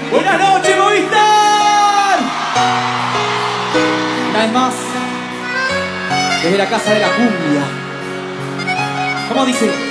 Buenas noches, Movistar. Una vez más, desde la casa de la cumbia. ¿Cómo dice?